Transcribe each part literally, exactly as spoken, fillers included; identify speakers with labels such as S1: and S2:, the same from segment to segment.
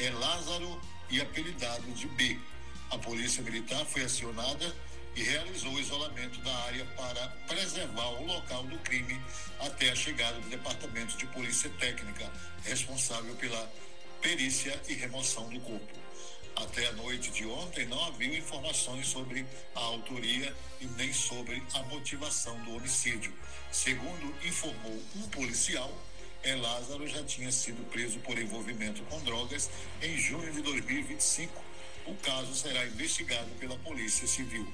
S1: é Lázaro e apelidado de B. A polícia militar foi acionada e realizou o isolamento da área para preservar o local do crime até a chegada do Departamento de Polícia Técnica, responsável pela perícia e remoção do corpo. Até a noite de ontem não havia informações sobre a autoria e nem sobre a motivação do homicídio. Segundo informou um policial, é Lázaro já tinha sido preso por envolvimento com drogas em junho de dois mil e vinte e cinco. O caso será investigado pela Polícia Civil.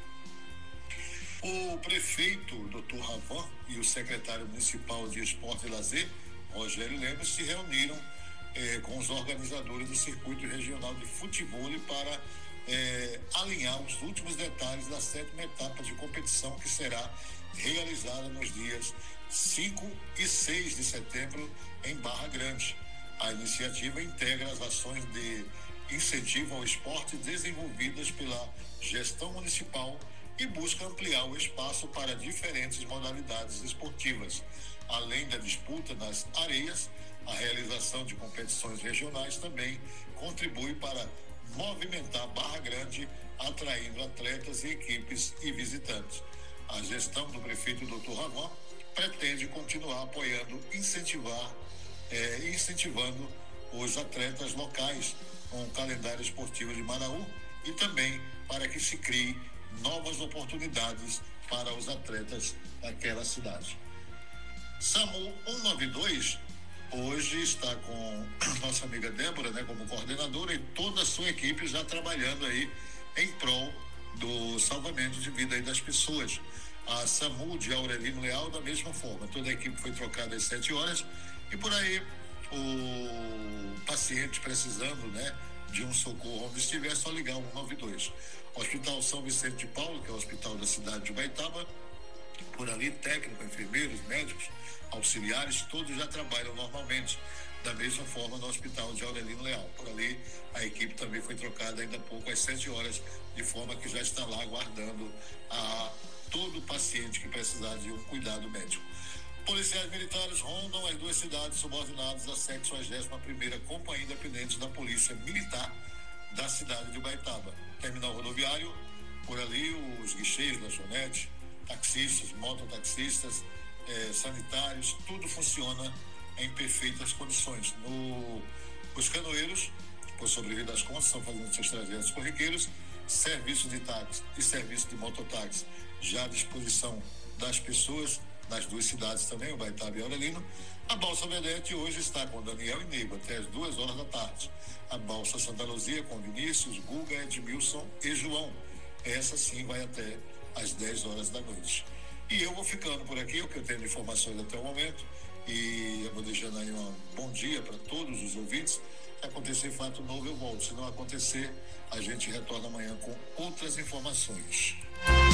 S1: O prefeito, doutor Ravan, e o secretário municipal de Esporte e Lazer, Rogério Lemos, se reuniram eh, com os organizadores do circuito regional de futebol para eh, alinhar os últimos detalhes da sétima etapa de competição que será realizada nos dias cinco e seis de setembro em Barra Grande. A iniciativa integra as ações de incentivo ao esporte desenvolvidas pela gestão municipal e busca ampliar o espaço para diferentes modalidades esportivas. Além da disputa nas areias, a realização de competições regionais também contribui para movimentar Barra Grande, atraindo atletas e equipes e visitantes. A gestão do prefeito doutor Ravan pretende continuar apoiando, incentivar, eh, incentivando os atletas locais com o calendário esportivo de Maraú e também para que se crie novas oportunidades para os atletas daquela cidade. SAMU cento e noventa e dois hoje está com nossa amiga Débora, né, como coordenadora, e toda a sua equipe já trabalhando aí em prol do salvamento de vida aí das pessoas. A SAMU de Aurelino Leal da mesma forma, toda a equipe foi trocada às sete horas e por aí o paciente precisando, né, de um socorro onde estiver, é só ligar um nove dois. Hospital São Vicente de Paulo, que é o hospital da cidade de Ubaitaba, por ali técnico, enfermeiros, médicos, auxiliares, todos já trabalham normalmente, da mesma forma no Hospital de Aurelino Leal. Por ali a equipe também foi trocada ainda há pouco às sete horas, de forma que já está lá aguardando a todo paciente que precisar de um cuidado médico. Policiais militares rondam as duas cidades subordinadas à sexagésima primeira Companhia Independente da Polícia Militar da cidade de Ubaitaba. Terminal rodoviário, por ali os guichês, lanchonete, taxistas, mototaxistas, eh, sanitários, tudo funciona em perfeitas condições. No, os canoeiros, por sobrevivir das contas, estão fazendo seus trajetos corriqueiros, serviço de táxi e serviço de mototáxi já à disposição das pessoas nas duas cidades também, Ubaitaba e Aurelino. A Balsa Vedete hoje está com Daniel e Neiva até as duas horas da tarde. A Balsa Santa Luzia com Vinícius, Guga, Edmilson e João. Essa sim vai até às dez horas da noite. E eu vou ficando por aqui, o que eu tenho de informações até o momento, e eu vou deixando aí um bom dia para todos os ouvintes. Se acontecer fato novo, eu volto. Se não acontecer, a gente retorna amanhã com outras informações.